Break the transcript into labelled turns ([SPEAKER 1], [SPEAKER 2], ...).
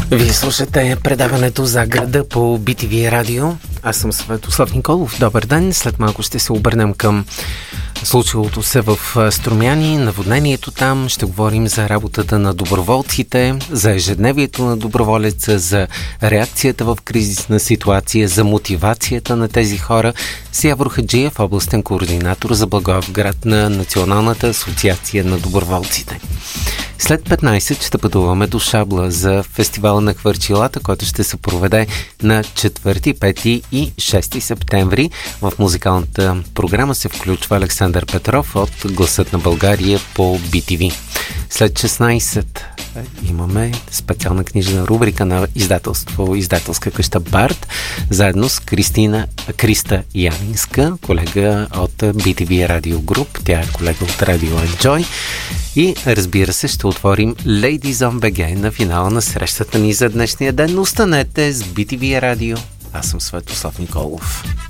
[SPEAKER 1] Вие слушате предаването за града по BTV радио. Аз съм Светослав Николов. Добър ден. След малко ще се обърнем към случилото се в Струмяни, наводнението там. Ще говорим за работата на доброволците, за ежедневието на доброволеца, за реакцията в кризисна ситуация, за мотивацията на тези хора. С Явор Хаджиев, областен координатор за Благоевград на Националната асоциация на доброволците. След 15 ще пътуваме до Шабла за фестивала на хвърчилата, който ще се проведе на 4, 5 и 6 септември. В музикалната програма се включва Александър Петров от Гласът на България по BTV. След 16 имаме специална книжна рубрика на издателска къща Барт, заедно с Криста Янинска, колега от BTV Radio Group. Тя е колега от Radio Enjoy. И разбира се, ще отворим Ladies on BG на финала на срещата ни за днешния ден. Останете с BTV Radio. Аз съм Светослав Николов.